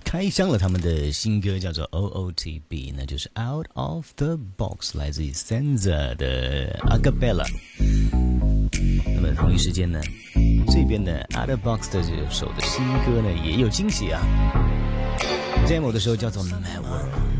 开箱了他们的新歌，叫做 OOTB， 那就是 Out of the Box， 来自于 Senza 的 Acapella。那么同一时间呢，这边的 Out of the Box 的这首的新歌呢也有惊喜啊。Demo 的时候叫做 Mad World。